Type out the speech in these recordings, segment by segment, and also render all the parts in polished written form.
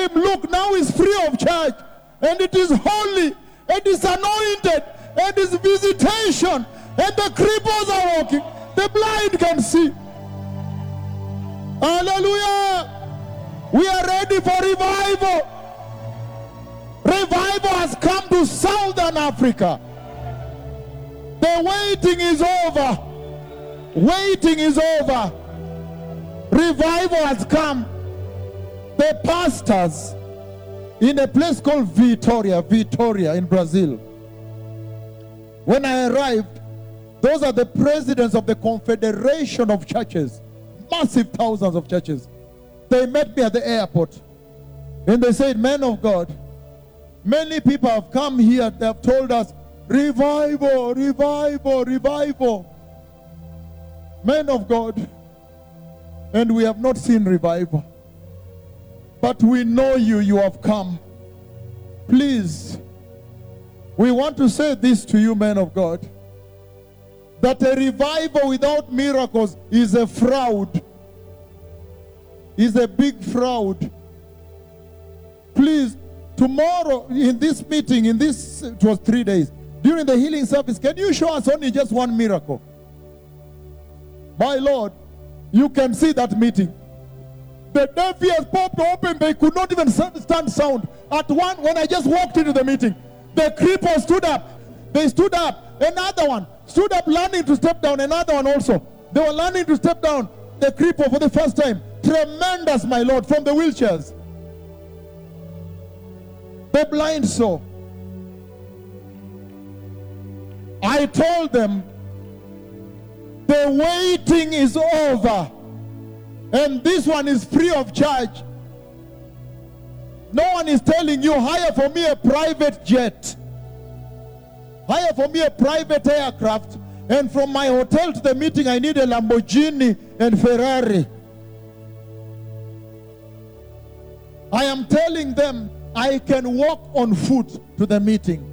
him, look, now it's free of charge, and it is holy, it is anointed, and it's visitation, and the cripples are walking, the blind can see. Hallelujah! We are ready for revival. Revival has come to Southern Africa. The waiting is over. Waiting is over. Revival has come. The pastors in a place called Vitória in Brazil. When I arrived, those are the presidents of the Confederation of Churches. Massive thousands of churches. They met me at the airport. And they said, "Man of God, many people have come here. They have told us, revival, revival, revival. Men of God, and we have not seen revival. But we know you have come. Please, we want to say this to you, men of God, that a revival without miracles is a fraud. Is a big fraud. Please, tomorrow in this meeting, it was 3 days, during the healing service, can you show us only just one miracle? My Lord, you can see that meeting. The deaf ears popped open, they could not even stand sound. At one, when I just walked into the meeting, the cripple stood up. They stood up. Another one stood up, learning to step down. Another one also. They were learning to step down. The cripple for the first time. Tremendous, my Lord, from the wheelchairs. The blind saw. I told them, the waiting is over. And this one is free of charge. No one is telling you, hire for me a private jet. Hire for me a private aircraft. And from my hotel to the meeting, I need a Lamborghini and Ferrari. I am telling them, I can walk on foot to the meeting.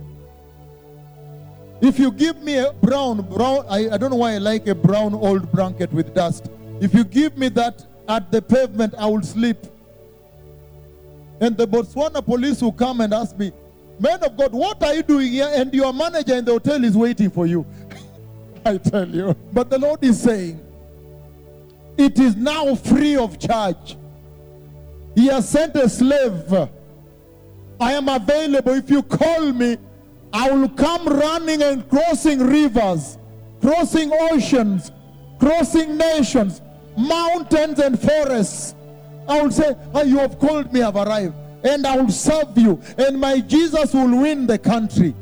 If you give me a brown, I don't know why I like a brown old blanket with dust. If you give me that at the pavement, I will sleep. And the Botswana police will come and ask me, "Man of God, what are you doing here?" And your manager in the hotel is waiting for you. I tell you. But the Lord is saying, it is now free of charge. He has sent a slave. I am available. If you call me, I will come running and crossing rivers, crossing oceans, crossing nations, mountains and forests. I will say, "Oh, you have called me, I've arrived." And I will serve you. And my Jesus will win the country.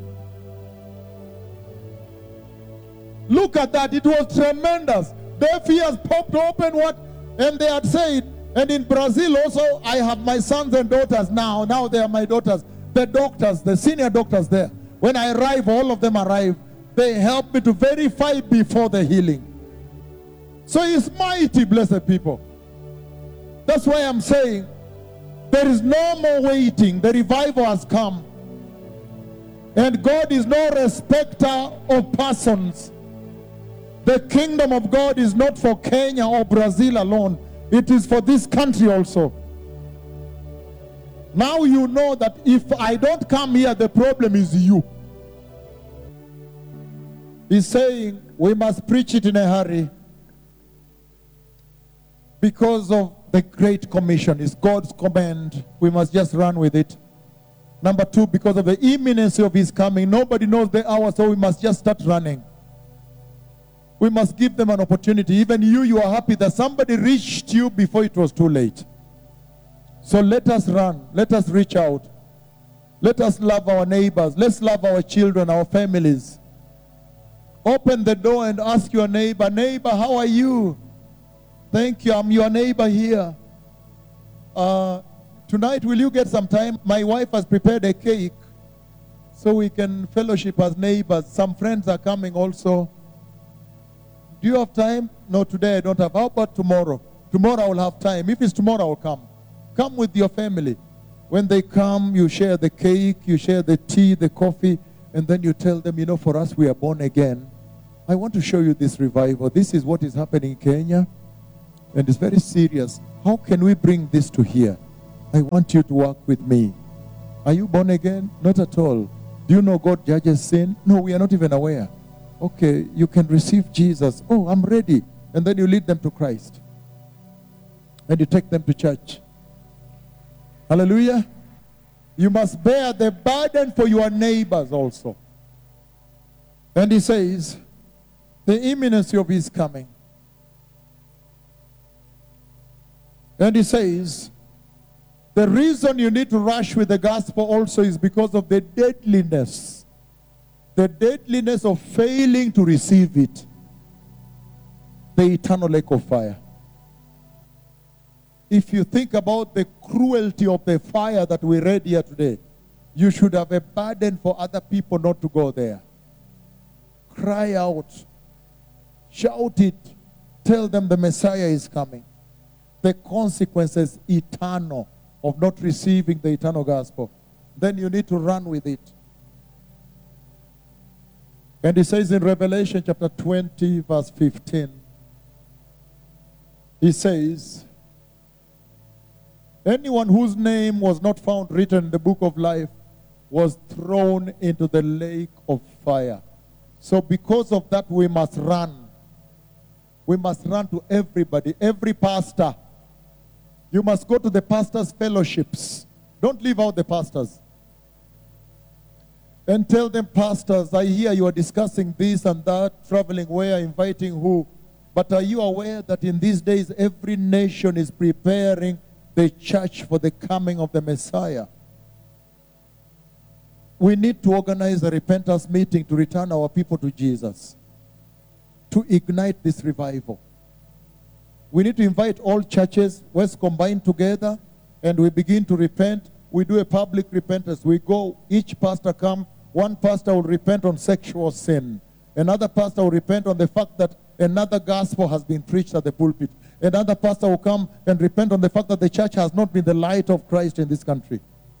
Look at that. It was tremendous. Their ears popped open. And they had said, and in Brazil also, I have my sons and daughters now. Now they are my daughters. The doctors, the senior doctors there. When I arrive, all of them arrive. They help me to verify before the healing. So it's mighty, blessed people. That's why I'm saying, there is no more waiting. The revival has come. And God is no respecter of persons. The kingdom of God is not for Kenya or Brazil alone. It is for this country also. Now you know that if I don't come here, the problem is you. He's saying we must preach it in a hurry because of the Great Commission. It's God's command. We must just run with it. Number two, because of the imminency of his coming. Nobody knows the hour, so we must just start running. We must give them an opportunity. Even you are happy that somebody reached you before it was too late. So let us run. Let us reach out. Let us love our neighbors. Let's love our children, our families. Open the door and ask your neighbor, "Neighbor, how are you? Thank you, I'm your neighbor here. Tonight, will you get some time? My wife has prepared a cake so we can fellowship as neighbors. Some friends are coming also. Do you have time? No, today I don't have. How about tomorrow? Tomorrow I will have time. If it's tomorrow, I will come. Come with your family. When they come, you share the cake, you share the tea, the coffee, and then you tell them, for us, we are born again. I want to show you this revival. This is what is happening in Kenya, and it's very serious. How can we bring this to here? I want you to walk with me. Are you born again? Not at all. Do you know God judges sin? No, we are not even aware. Okay, you can receive Jesus. Oh, I'm ready. And then you lead them to Christ. And you take them to church. Hallelujah. You must bear the burden for your neighbors also. And he says, the imminency of his coming. And he says, the reason you need to rush with the gospel also is because of the deadliness. The deadliness of failing to receive it. The eternal lake of fire. If you think about the cruelty of the fire that we read here today, you should have a burden for other people not to go there. Cry out. Shout it. Tell them the Messiah is coming. The consequences eternal of not receiving the eternal gospel. Then you need to run with it. And he says in Revelation chapter 20 verse 15, he says, anyone whose name was not found written in the book of life was thrown into the lake of fire. So because of that, we must run. We must run to everybody, every pastor. You must go to the pastors' fellowships. Don't leave out the pastors. And tell them, pastors, I hear you are discussing this and that, traveling where, inviting who. But are you aware that in these days, every nation is preparing the church for the coming of the Messiah? We need to organize a repentance meeting to return our people to Jesus, to ignite this revival. We need to invite all churches, let's combine together, and we begin to repent. We do a public repentance. We go, each pastor come, one pastor will repent on sexual sin. Another pastor will repent on the fact that another gospel has been preached at the pulpit. Another pastor will come and repent on the fact that the church has not been the light of Christ in this country.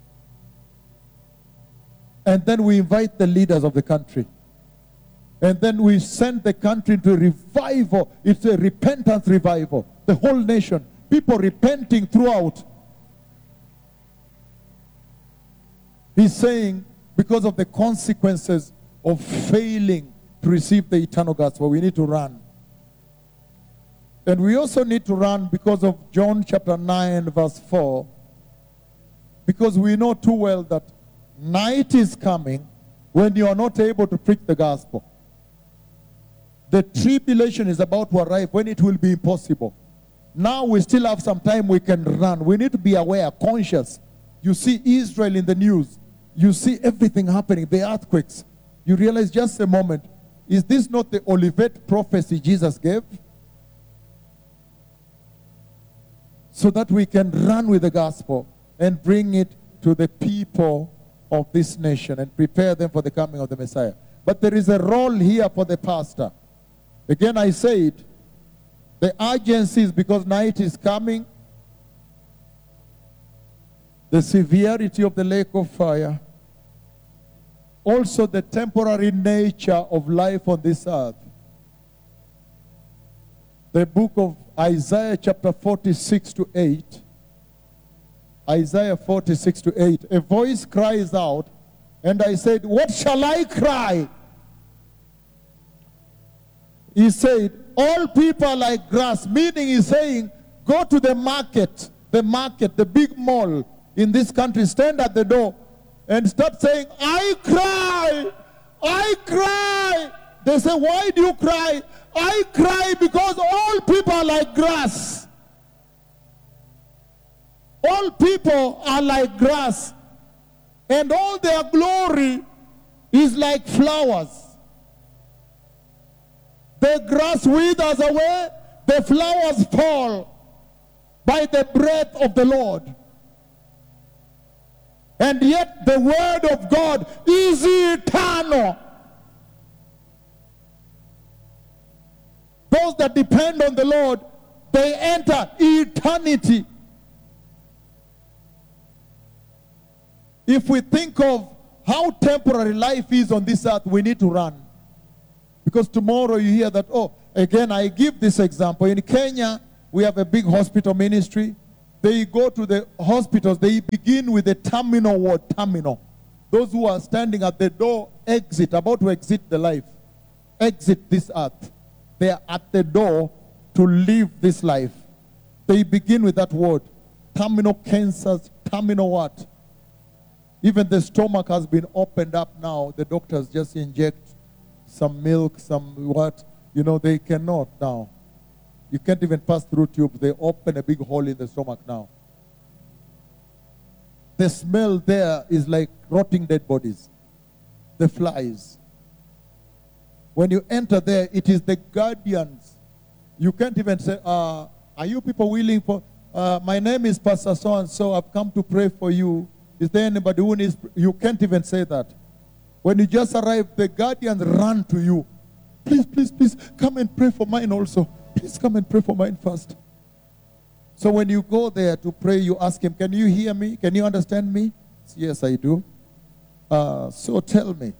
And then we invite the leaders of the country. And then we send the country to a revival. It's a repentance revival. The whole nation. People repenting throughout. He's saying, because of the consequences of failing to receive the eternal gospel, we need to run. And we also need to run because of John chapter 9 verse 4. Because we know too well that night is coming when you are not able to preach the gospel. The tribulation is about to arrive when it will be impossible. Now we still have some time we can run. We need to be aware, conscious. You see Israel in the news. You see everything happening, the earthquakes. You realize just a moment, is this not the Olivet prophecy Jesus gave? So that we can run with the gospel and bring it to the people of this nation and prepare them for the coming of the Messiah. But there is a role here for the pastor. Again, I said, the urgency is because night is coming. The severity of the lake of fire. Also the temporary nature of life on this earth. The book of Isaiah chapter 46 to 8. Isaiah 46 to 8. A voice cries out, and I said, what shall I cry? He said, all people are like grass, meaning he's saying, go to the market, the big mall in this country, stand at the door and start saying, I cry, I cry. They say, why do you cry? I cry because all people are like grass. All people are like grass, and all their glory is like flowers. The grass withers away, the flowers fall by the breath of the Lord. And yet the word of God is eternal. Those that depend on the Lord, they enter eternity. If we think of how temporary life is on this earth, we need to run. Because tomorrow you hear that, oh, again, I give this example. In Kenya, we have a big hospital ministry. They go to the hospitals. They begin with the terminal ward, terminal. Those who are standing at the door, exit, about to exit the life, exit this earth. They are at the door to leave this life. They begin with that word. Terminal cancers, terminal what? Even the stomach has been opened up now. The doctors just inject some milk, some what? You know, they cannot now. You can't even pass through tube. They open a big hole in the stomach now. The smell there is like rotting dead bodies. The flies. When you enter there, it is the guardians. You can't even say, are you people willing for, my name is Pastor so-and-so, I've come to pray for you. Is there anybody who needs, you can't even say that. When you just arrive, the guardians run to you. Please, please, please, come and pray for mine also. Please come and pray for mine first. So when you go there to pray, you ask him, can you hear me? Can you understand me? Yes, I do. So tell me,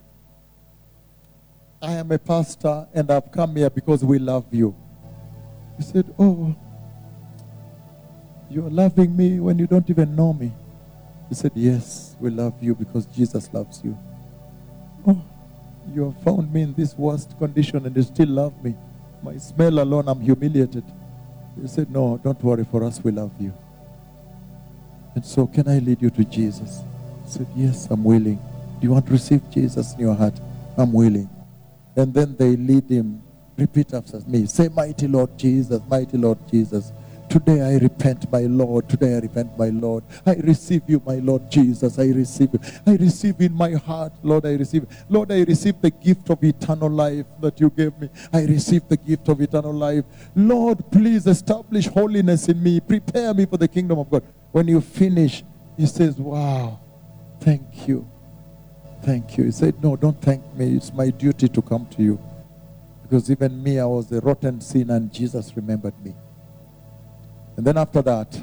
I am a pastor and I've come here because we love you. He said, oh, you're loving me when you don't even know me. He said, yes, we love you because Jesus loves you. Oh, you have found me in this worst condition and you still love me. My smell alone, I'm humiliated. He said, no, don't worry, for us, we love you. And so, can I lead you to Jesus? He said, yes, I'm willing. Do you want to receive Jesus in your heart? I'm willing. And then they lead him. Repeat after me. Say, mighty Lord Jesus, mighty Lord Jesus. Today I repent, my Lord. Today I repent, my Lord. I receive you, my Lord Jesus. I receive you. I receive in my heart, Lord, I receive. Lord, I receive the gift of eternal life that you gave me. I receive the gift of eternal life. Lord, please establish holiness in me. Prepare me for the kingdom of God. When you finish, he says, wow, thank you. Thank you. He said, no, don't thank me. It's my duty to come to you. Because even me, I was a rotten sinner and Jesus remembered me. And then after that,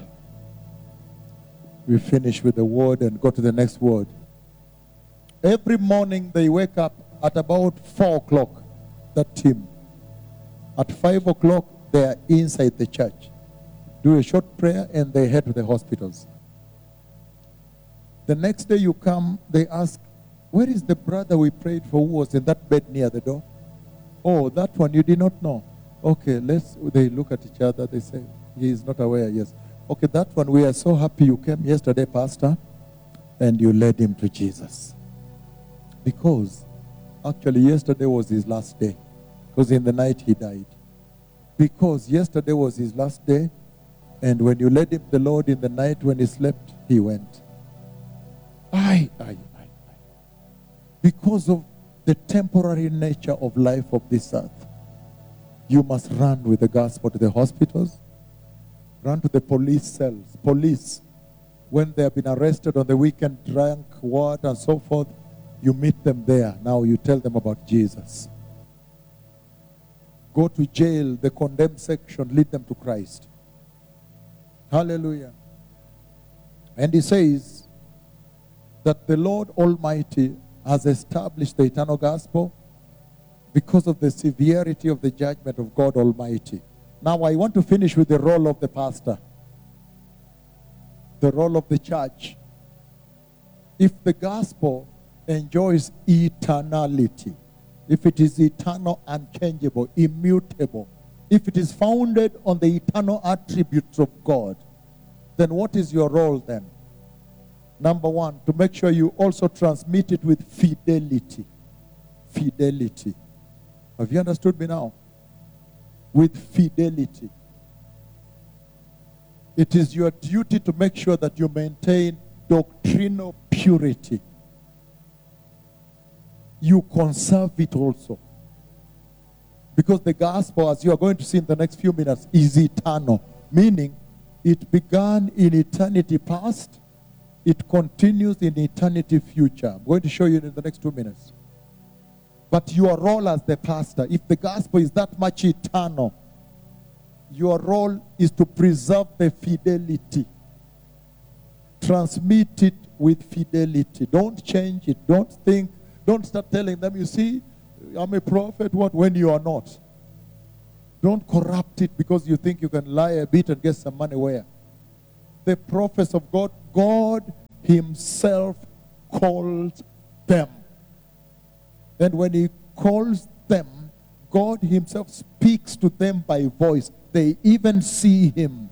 we finish with the word and go to the next word. Every morning they wake up at about 4 o'clock, that team. At 5 o'clock, they are inside the church. Do a short prayer and they head to the hospitals. The next day you come, they ask, where is the brother we prayed for who was in that bed near the door? Oh, that one you did not know. Okay, they look at each other, they say, he is not aware, yes. Okay, that one, we are so happy you came yesterday, Pastor, and you led him to Jesus. Because actually yesterday was his last day. Because in the night he died. Because yesterday was his last day, and when you led him the Lord in the night when he slept, he went. Because of the temporary nature of life of this earth, you must run with the gospel to the hospitals, run to the police cells. Police, when they have been arrested on the weekend, drunk, what, and so forth, you meet them there. Now you tell them about Jesus. Go to jail, the condemned section, lead them to Christ. Hallelujah. And he says that the Lord Almighty has established the eternal gospel because of the severity of the judgment of God Almighty. Now I want to finish with the role of the pastor, the role of the church. If the gospel enjoys eternality, if it is eternal, unchangeable, immutable, if it is founded on the eternal attributes of God, then what is your role then? Number one, to make sure you also transmit it with fidelity. Fidelity. Have you understood me now? With fidelity. It is your duty to make sure that you maintain doctrinal purity. You conserve it also. Because the gospel, as you are going to see in the next few minutes, is eternal. Meaning, it began in eternity past. It continues in eternity future. I'm going to show you in the next 2 minutes. But your role as the pastor, if the gospel is that much eternal, your role is to preserve the fidelity. Transmit it with fidelity. Don't change it. Don't think. Don't start telling them, you see, I'm a prophet, what, when you are not. Don't corrupt it because you think you can lie a bit and get some money where. the prophets of God, God himself called them. And when he calls them, God himself speaks to them by voice. They even see him.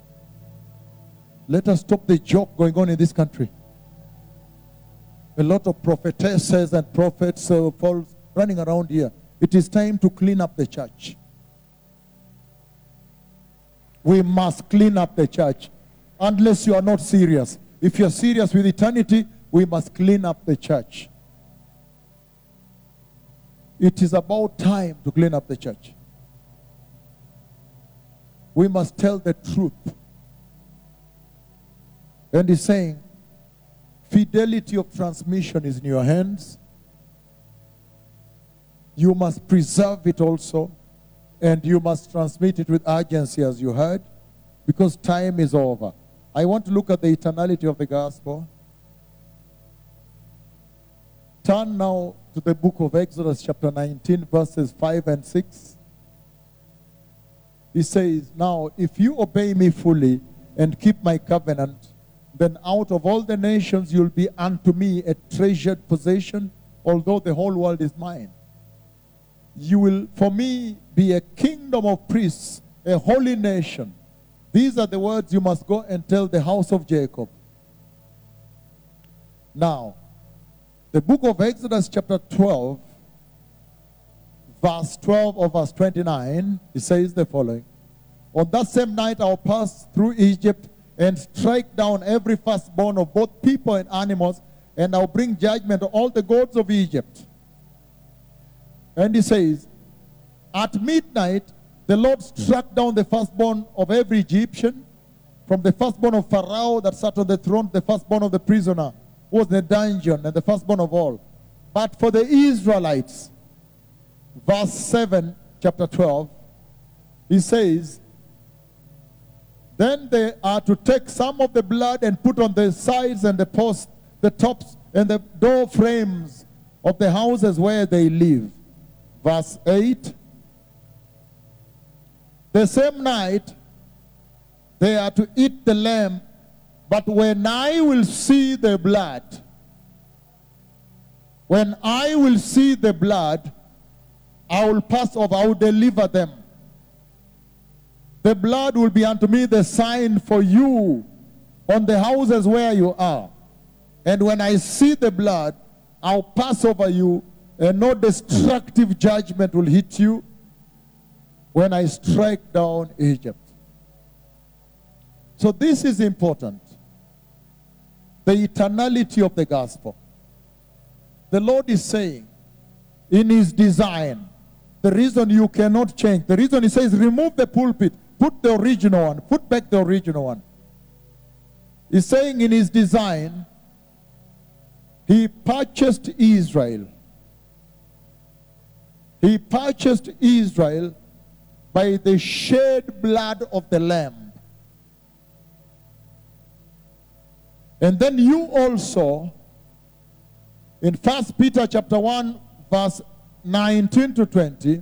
Let us stop the joke going on in this country. A lot of prophetesses and prophets running around here. It is time to clean up the church. We must clean up the church. Unless you are not serious. If you are serious with eternity, we must clean up the church. It is about time to clean up the church. We must tell the truth. And he's saying, fidelity of transmission is in your hands. You must preserve it also. And you must transmit it with urgency, as you heard, because time is over. I want to look at the eternality of the gospel. Turn now to the book of Exodus chapter 19, verses 5 and 6. He says, now, if you obey me fully and keep my covenant, then out of all the nations you'll be unto me a treasured possession, although the whole world is mine. You will, for me, be a kingdom of priests, a holy nation. These are the words you must go and tell the house of Jacob. Now, the book of Exodus chapter 12, verse 12 or verse 29, it says the following. On that same night I'll pass through Egypt and strike down every firstborn of both people and animals, and I'll bring judgment on all the gods of Egypt. And he says, at midnight, the Lord struck down the firstborn of every Egyptian, from the firstborn of Pharaoh that sat on the throne, the firstborn of the prisoner who was in the dungeon, and the firstborn of all. But for the Israelites, verse 7, chapter 12, he says, then they are to take some of the blood and put on the sides and the posts, the tops, and the door frames of the houses where they live. Verse 8, the same night they are to eat the lamb, but when I will see the blood, when I will see the blood, I will pass over, I will deliver them. The blood will be unto me the sign for you on the houses where you are. And when I see the blood, I'll pass over you, and no destructive judgment will hit you when I strike down Egypt. So this is important. The eternality of the gospel. The Lord is saying, in his design, the reason you cannot change, the reason he says, remove the pulpit, put the original one, put back the original one. He's saying in his design, he purchased Israel. He purchased Israel by the shed blood of the Lamb. And then you also, in 1 Peter chapter 1, verse 19 to 20,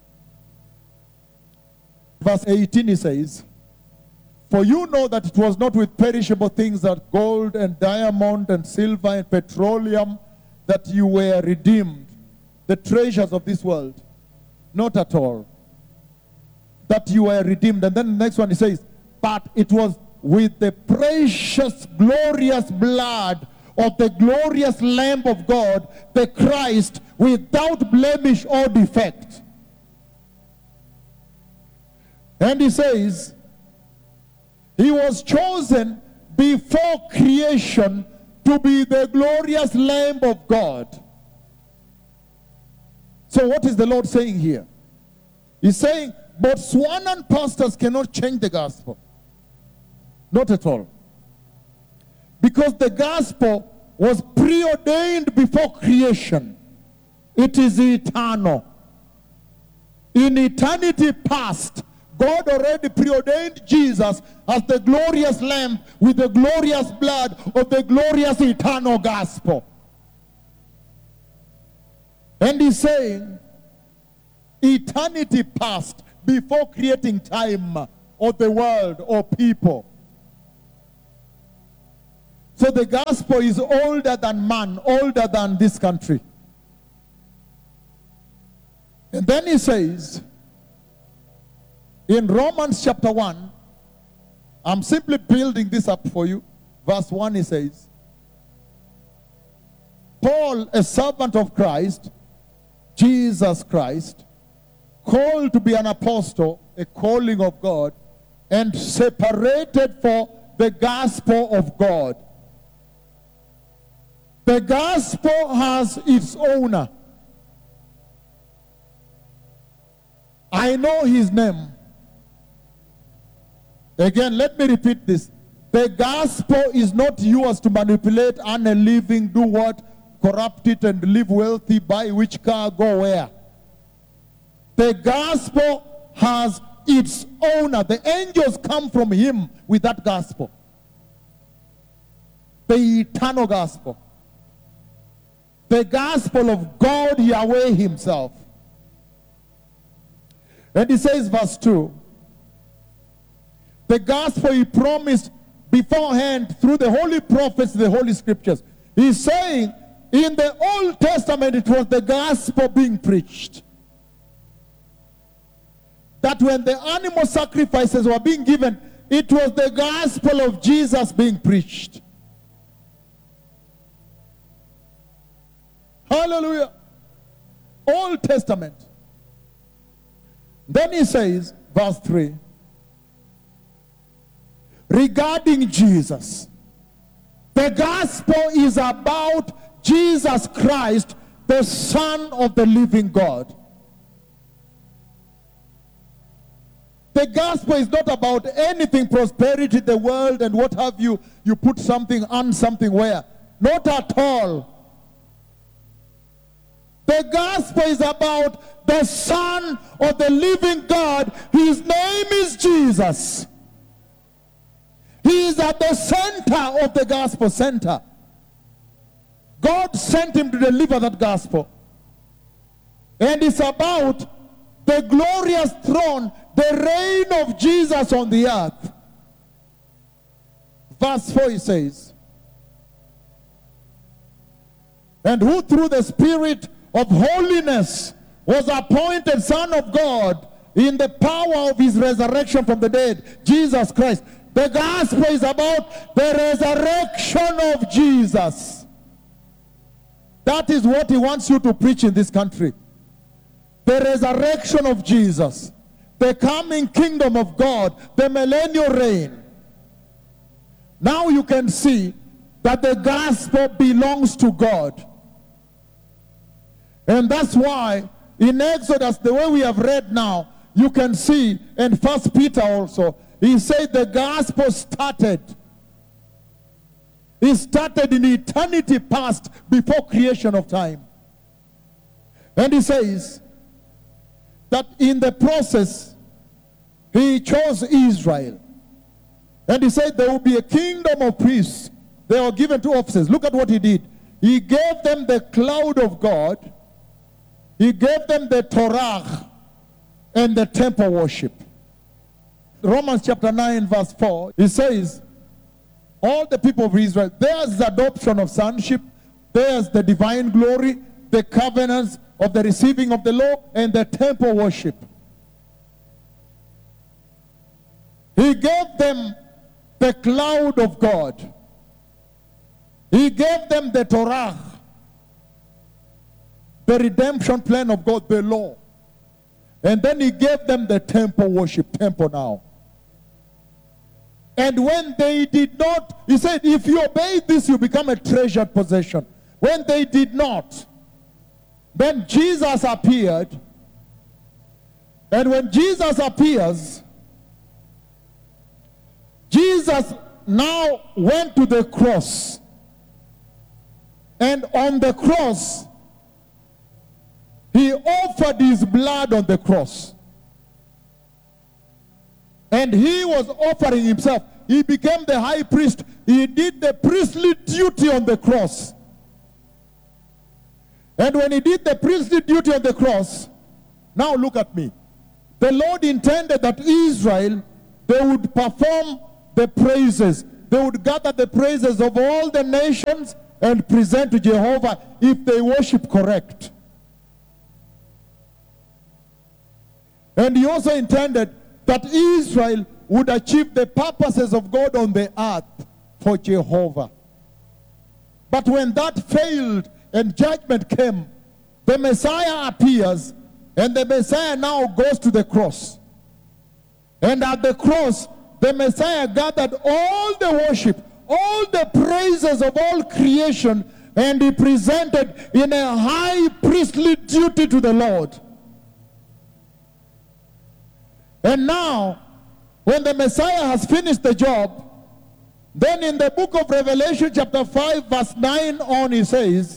verse 18, he says, for you know that it was not with perishable things, that gold and diamond and silver and petroleum, that you were redeemed, the treasures of this world. Not at all. That you were redeemed. And then the next one he says, but it was with the precious, glorious blood of the glorious Lamb of God, the Christ, without blemish or defect. And he says, he was chosen before creation to be the glorious Lamb of God. So what is the Lord saying here? He's saying, Botswanan pastors cannot change the gospel. Not at all. Because the gospel was preordained before creation. It is eternal. In eternity past, God already preordained Jesus as the glorious Lamb with the glorious blood of the glorious eternal gospel. And he's saying, eternity past, before creating time or the world or people, So the gospel is older than man, older than this country. And then he says, in Romans chapter 1, I'm simply building this up for you. Verse 1, he says, Paul, a servant of Christ, Jesus Christ, called to be an apostle, a calling of God, and separated for the gospel of God. The gospel has its owner. I know his name. Again, let me repeat this. The gospel is not yours to manipulate, earn a living, do what? Corrupt it and live wealthy, buy which car, go where. The gospel has its owner. The angels come from him with that gospel. The eternal gospel. The gospel of God Yahweh himself. And he says, verse 2, the gospel he promised beforehand through the holy prophets, the holy scriptures. He's saying, in the Old Testament, it was the gospel being preached. That when the animal sacrifices were being given, it was the gospel of Jesus being preached. Hallelujah. Old Testament. Then he says, verse 3, regarding Jesus, the gospel is about Jesus Christ, the Son of the living God. The gospel is not about anything, prosperity, the world, and what have you. You put something on something where. Not at all. The gospel is about the Son of the living God. His name is Jesus. He is at the center of the gospel center. God sent him to deliver that gospel. And it's about the glorious throne, the reign of Jesus on the earth. Verse 4 he says, and who through the Spirit of holiness was appointed Son of God in the power of his resurrection from the dead, Jesus Christ. The gospel is about the resurrection of Jesus. That is what he wants you to preach in this country. The resurrection of Jesus. The coming kingdom of God. The millennial reign. Now you can see that the gospel belongs to God. And that's why in Exodus, the way we have read now, you can see in 1 Peter also, he said the gospel started. It started in eternity past, before creation of time. And he says that in the process, he chose Israel. And he said there will be a kingdom of priests. They were given two offices. Look at what he did. He gave them the cloud of God. He gave them the Torah and the temple worship. Romans chapter 9 verse 4, he says, all the people of Israel, there's the adoption of sonship, there's the divine glory, the covenants of the receiving of the law, and the temple worship. He gave them the cloud of God. He gave them the Torah, the redemption plan of God, the law. And then he gave them the temple worship, temple now. And when they did not, he said, if you obey this, you become a treasured possession. When they did not, then Jesus appeared. And when Jesus appears, Jesus now went to the cross. And on the cross, he offered his blood on the cross. And he was offering himself. He became the high priest. He did the priestly duty on the cross. And when he did the priestly duty on the cross, now look at me. The Lord intended that Israel, they would perform the praises, they would gather the praises of all the nations and present to Jehovah if they worship correct. And he also intended that Israel would achieve the purposes of God on the earth for Jehovah. But when that failed and judgment came, the Messiah appears, and the Messiah now goes to the cross. And at the cross, the Messiah gathered all the worship, all the praises of all creation, and he presented in a high priestly duty to the Lord. And now, when the Messiah has finished the job, then in the book of Revelation chapter 5 verse 9 on, he says,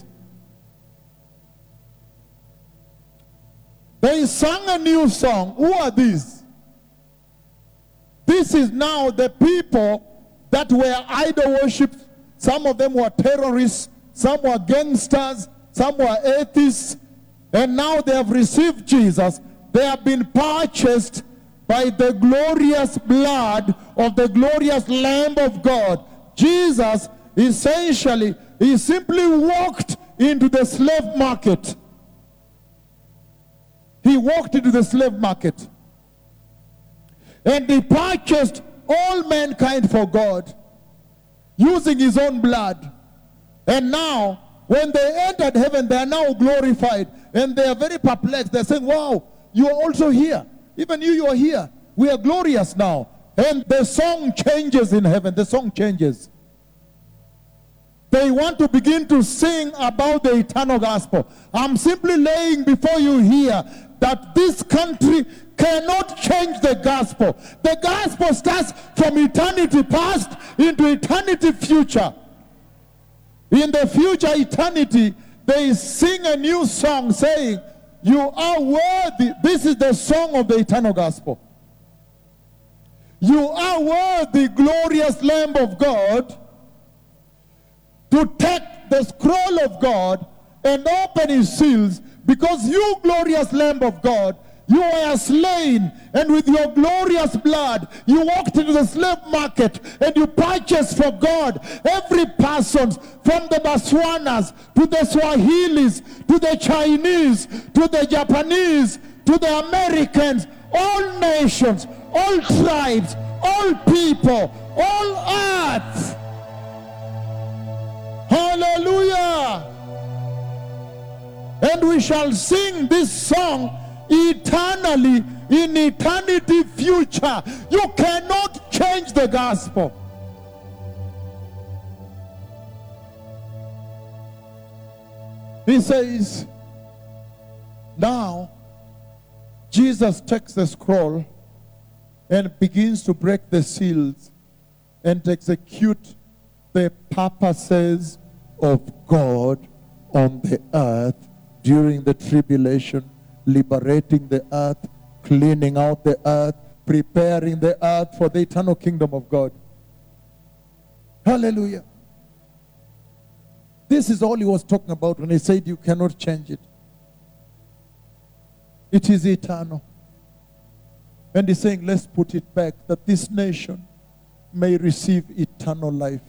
they sang a new song. Who are these? This is now the people that were idol worship. Some of them were terrorists, some were gangsters, some were atheists, and now they have received Jesus. They have been purchased by the glorious blood of the glorious Lamb of God. Jesus essentially, he simply walked into the slave market. He walked into the slave market. And he purchased all mankind for God using his own blood. And now, when they entered heaven, they are now glorified. And they are very perplexed. They're saying, wow, you are also here. Even you are here. We are glorious now. And the song changes in heaven. The song changes. They want to begin to sing about the eternal gospel. I'm simply laying before you here that this country cannot change the gospel. The gospel starts from eternity past into eternity future. In the future eternity, they sing a new song saying, you are worthy. This is the song of the eternal gospel. You are worthy, glorious Lamb of God, to take the scroll of God and open his seals, because you, glorious Lamb of God, you were slain, and with your glorious blood, you walked into the slave market and you purchased for God every person, from the Botswanas to the Swahilis to the Chinese to the Japanese to the Americans, all nations, all tribes, all people, all earth. Hallelujah! And we shall sing this song eternally, in eternity future. You cannot change the gospel. He says, now Jesus takes the scroll and begins to break the seals and to execute the purposes of God on the earth during the tribulation, liberating the earth, cleaning out the earth, preparing the earth for the eternal kingdom of God. Hallelujah. This is all he was talking about when he said you cannot change it. It is eternal. And he's saying, let's put it back, that this nation may receive eternal life.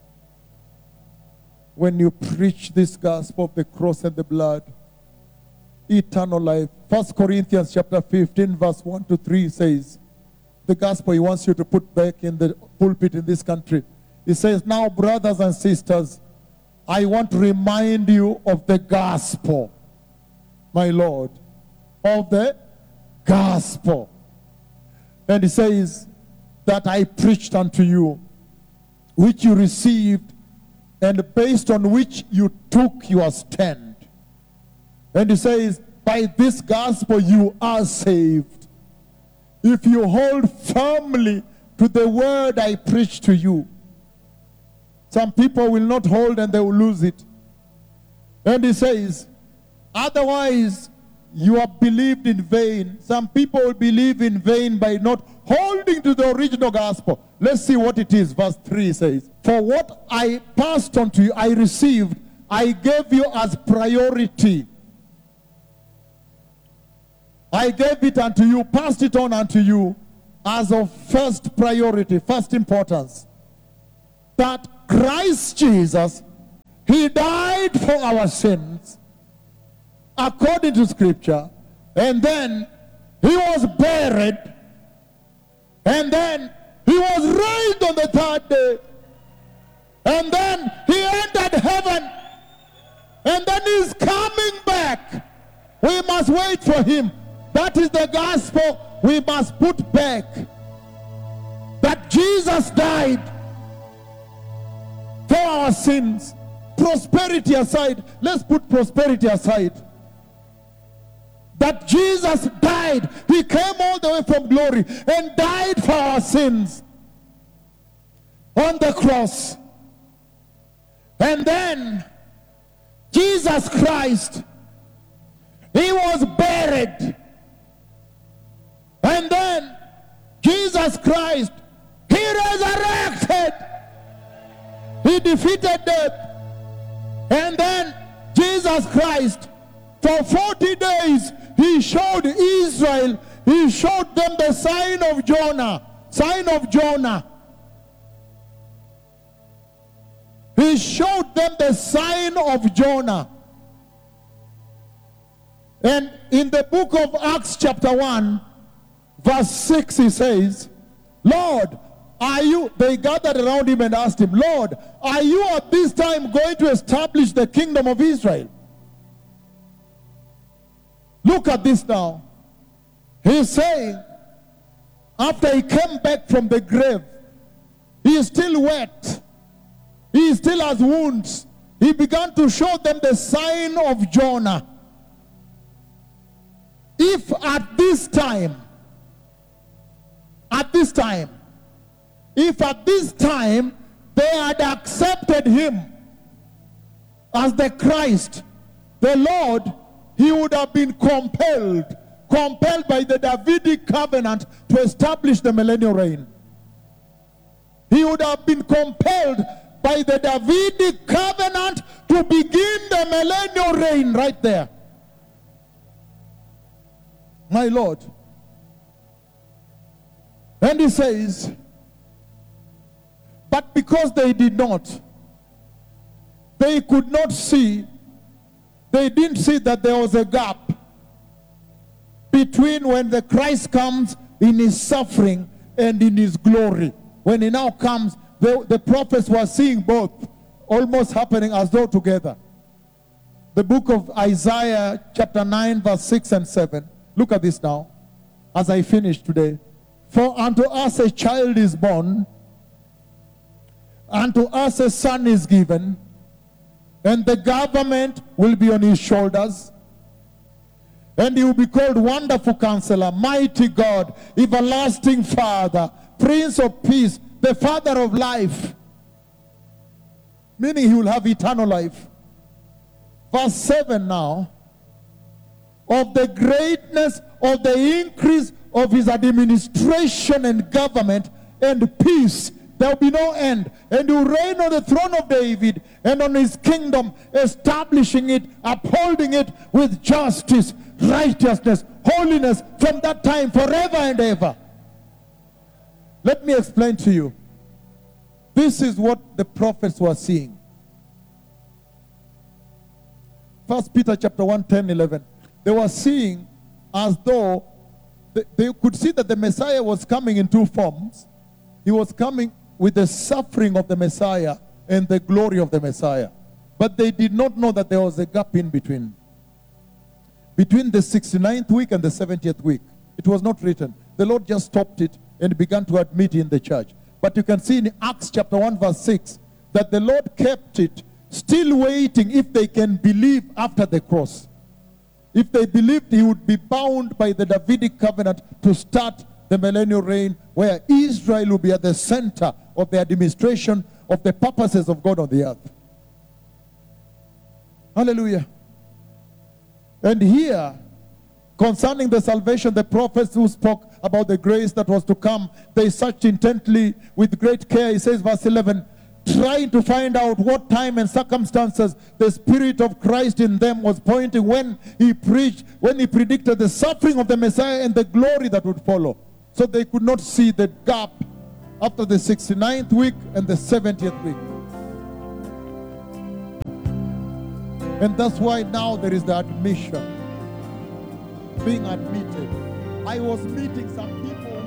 When you preach this gospel of the cross and the blood, eternal life. 1 Corinthians chapter 15 verse 1 to 3 says, the gospel he wants you to put back in the pulpit in this country. He says, now brothers and sisters, I want to remind you of the gospel, my Lord, of the gospel. And he says, that I preached unto you, which you received, and based on which you took your stand. And he says, by this gospel you are saved, if you hold firmly to the word I preach to you. Some people will not hold and they will lose it. And he says, otherwise you have believed in vain. Some people will believe in vain by not holding to the original gospel. Let's see what it is. Verse 3 says, for what I passed on to you, I received, I gave you as priority. I gave it unto you, passed it on unto you as of first priority, first importance. that Christ Jesus, he died for our sins according to scripture, and then he was buried, and then he was raised on the third day, and then he entered heaven, and then he's coming back. We must wait for him. That is the gospel we must put back. That Jesus died for our sins. Prosperity aside, let's put prosperity aside. That Jesus died. He came all the way from glory and died for our sins on the cross. And then Jesus Christ, he was buried. And then Jesus Christ, he resurrected. He defeated death. And then Jesus Christ, for 40 days, he showed Israel, he showed them the sign of Jonah. Sign of Jonah. He showed them the sign of Jonah. And in the book of Acts chapter 1, verse 6, he says, Lord, are you, they gathered around him and asked him, Lord, are you at this time going to establish the kingdom of Israel? Look at this now. He's saying, after he came back from the grave, he is still wet. He still has wounds. He began to show them the sign of Jonah. If at this time, they had accepted him as the Christ, the Lord, he would have been compelled by the Davidic covenant to establish the millennial reign. He would have been compelled by the Davidic covenant to begin the millennial reign right there. My Lord. And he says, but because they did not, they could not see, they didn't see that there was a gap between when the Christ comes in his suffering and in his glory. When he now comes, the prophets were seeing both almost happening as though together. The book of Isaiah chapter 9 verse 6 and 7. Look at this now as I finish today. For unto us a child is born, unto us a son is given, and the government will be on his shoulders. And he will be called Wonderful Counselor, Mighty God, Everlasting Father, Prince of Peace, the Father of Life. Meaning he will have eternal life. Verse 7 now. Of the greatness of the increase of his administration and government and peace, there will be no end. And he will reign on the throne of David and on his kingdom, establishing it, upholding it with justice, righteousness, holiness from that time forever and ever. Let me explain to you. This is what the prophets were seeing. 1 Peter chapter 1, 10, 11. They were seeing as though they could see that the Messiah was coming in two forms. He was coming with the suffering of the Messiah and the glory of the Messiah. But they did not know that there was a gap in between. Between the 69th week and the 70th week. It was not written. The Lord just stopped it and began to admit in the church. But you can see in Acts chapter 1 verse 6 that the Lord kept it still waiting if they can believe after the cross. If they believed, he would be bound by the Davidic covenant to start the millennial reign where Israel will be at the center of the administration of the purposes of God on the earth. Hallelujah. And here, concerning the salvation, the prophets who spoke about the grace that was to come, they searched intently with great care. He says, verse 11, trying to find out what time and circumstances the Spirit of Christ in them was pointing when he preached, when he predicted the suffering of the Messiah and the glory that would follow. So they could not see the gap after the 69th week and the 70th week. And that's why now there is the admission, being admitted. I was meeting some people